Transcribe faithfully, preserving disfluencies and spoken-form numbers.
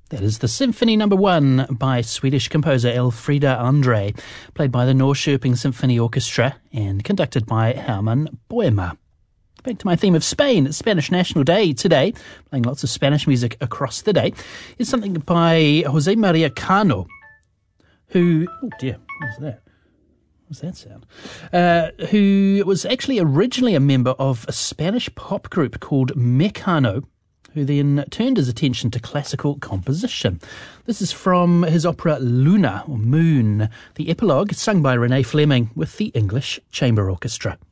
That is the Symphony Number One by Swedish composer Elfrida Andre, played by the Norrköping Symphony Orchestra and conducted by Hermann Boehmer. Back to my theme of Spain. It's Spanish National Day today, playing lots of Spanish music across the day. It's something by Jose Maria Cano, who, oh dear, what's that? What's that sound? Uh, who was actually originally a member of a Spanish pop group called Mecano, who then turned his attention to classical composition. This is from his opera Luna, or Moon. The epilogue, sung by Renee Fleming with the English Chamber Orchestra.